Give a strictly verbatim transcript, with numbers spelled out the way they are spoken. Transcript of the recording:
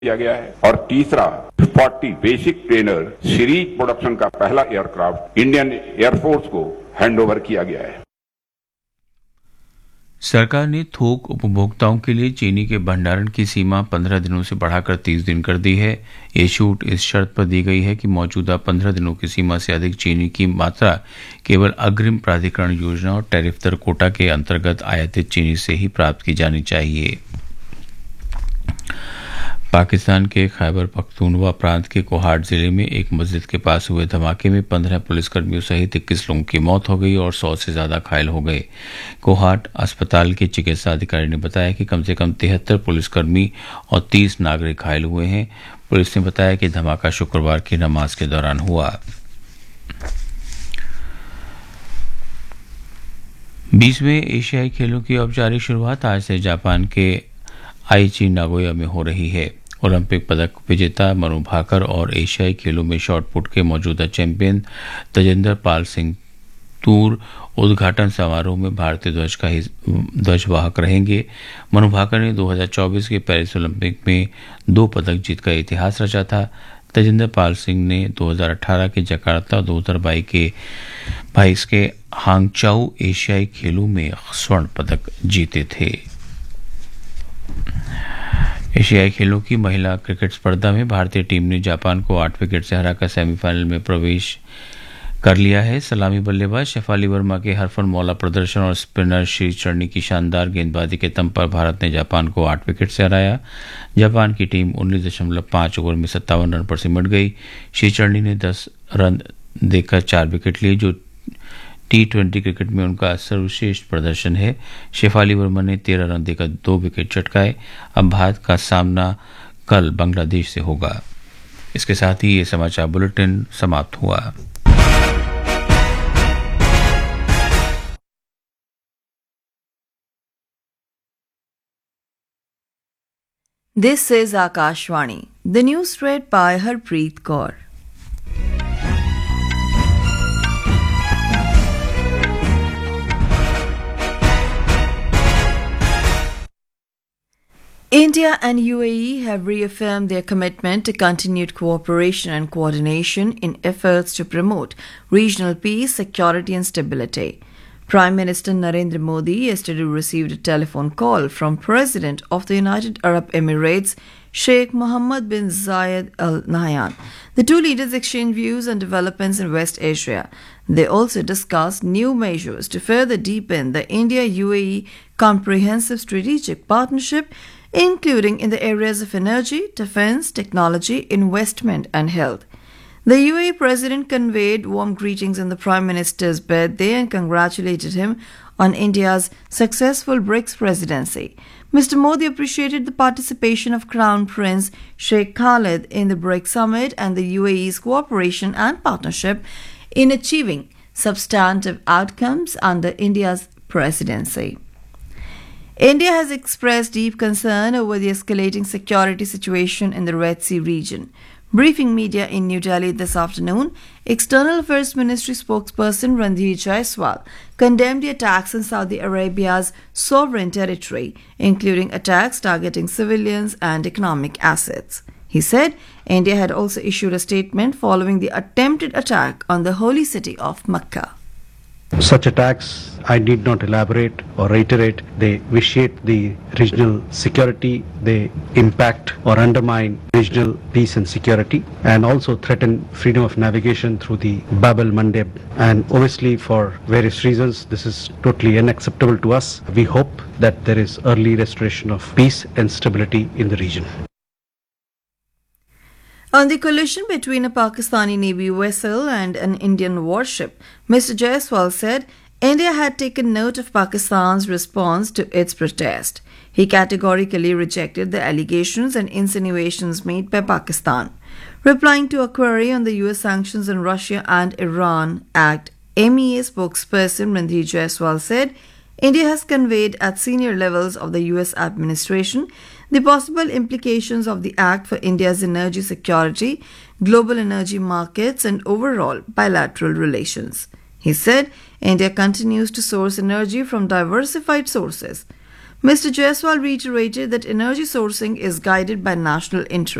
किया गया है और तीसरा चालीस बेसिक ट्रेनर सीरीज प्रोडक्शन का पहला एयरक्राफ्ट इंडियन एयरफोर्स को हैंडओवर किया गया है। सरकार ने थोक उपभोक्ताओं के लिए चीनी के भंडारण की सीमा पंद्रह दिनों से बढ़ाकर तीस दिन कर दी है। ये छूट इस शर्त पर दी गई है कि मौजूदा पंद्रह दिनों की सीमा से अधिक चीनी की मात्रा केवल अग्रिम प्राधिकरण योजना और टैरिफ दर कोटा के अंतर्गत आयातित चीनी से ही प्राप्त की जानी चाहिए। पाकिस्तान के खैबर पख्तूनवा प्रांत के कोहाट जिले में एक मस्जिद के पास हुए धमाके में पंद्रह पुलिसकर्मियों सहित इक्कीस लोगों की मौत हो गई और सौ से ज्यादा घायल हो गए। कोहाट अस्पताल के चिकित्सा अधिकारी ने बताया कि कम से कम तिहत्तर पुलिसकर्मी और तीस नागरिक घायल हुए हैं। पुलिस ने बताया कि धमाका शुक्रवार की नमाज के दौरान हुआ। बीसवें एशियाई खेलों की औपचारिक शुरुआत आज से जापान के आईची नागोया में हो रही है। ओलंपिक पदक विजेता मनु भाकर और एशियाई खेलों में शॉटपुट के मौजूदा चैंपियन तजिंदर पाल सिंह तूर उद्घाटन समारोह में भारतीय ध्वज का ध्वजवाहक रहेंगे। मनु भाकर ने दो हज़ार चौबीस के पेरिस ओलंपिक में दो पदक जीतकर इतिहास रचा था। तजिंदर पाल सिंह ने दो हज़ार अठारह के जकार्ता और दो हज़ार बाईस के हांगचाऊ एशियाई खेलों में स्वर्ण पदक जीते थे। एशियाई खेलों की महिला क्रिकेट स्पर्धा में भारतीय टीम ने जापान को आठ विकेट से हराकर सेमीफाइनल में प्रवेश कर लिया है। सलामी बल्लेबाज शेफाली वर्मा के हरफनमौला प्रदर्शन और स्पिनर श्री चरणी की शानदार गेंदबाजी के दम पर भारत ने जापान को आठ विकेट से हराया। जापान की टीम उन्नीस दशमलव पाँच ओवर में सत्तावन रन पर सिमट गई। श्री चरणी ने दस रन देकर चार विकेट लिए, जो टी ट्वेंटी क्रिकेट में उनका सर्वश्रेष्ठ प्रदर्शन है। शेफाली वर्मा ने तेरह रन देकर दो विकेट चटकाए। अब भारत का सामना कल बांग्लादेश से होगा। इसके साथ ही ये समाचार बुलेटिन समाप्त हुआ। This is Akashvani. The news read by Harpreet Kaur. India and U A E have reaffirmed their commitment to continued cooperation and coordination in efforts to promote regional peace, security and stability. Prime Minister Narendra Modi yesterday received a telephone call from President of the United Arab Emirates, Sheikh Mohammed bin Zayed Al Nahyan. The two leaders exchanged views on developments in West Asia. They also discussed new measures to further deepen the India-U A E comprehensive strategic partnership, including in the areas of energy, defense, technology, investment, and health. The U A E President conveyed warm greetings on the Prime Minister's birthday and congratulated him on India's successful BRICS presidency. Mister Modi appreciated the participation of Crown Prince Sheikh Khalid in the BRICS summit and the U A E's cooperation and partnership in achieving substantive outcomes under India's presidency. India has expressed deep concern over the escalating security situation in the Red Sea region. Briefing media in New Delhi this afternoon, External Affairs Ministry spokesperson Randhir Jaiswal condemned the attacks in Saudi Arabia's sovereign territory, including attacks targeting civilians and economic assets. He said India had also issued a statement following the attempted attack on the holy city of Mecca. Such attacks, I need not elaborate or reiterate, they vitiate the regional security, they impact or undermine regional peace and security, and also threaten freedom of navigation through the Bab el-Mandeb. And obviously for various reasons, this is totally unacceptable to us. We hope that there is early restoration of peace and stability in the region. On the collision between a Pakistani Navy vessel and an Indian warship, Mister Jaiswal said India had taken note of Pakistan's response to its protest. He categorically rejected the allegations and insinuations made by Pakistan. Replying to a query on the U S Sanctions on Russia and Iran Act, M E A spokesperson Randhir Jaiswal said India has conveyed at senior levels of the U S administration the possible implications of the Act for India's energy security, global energy markets, and overall bilateral relations. He said India continues to source energy from diversified sources. Mister Jaiswal reiterated that energy sourcing is guided by national interest.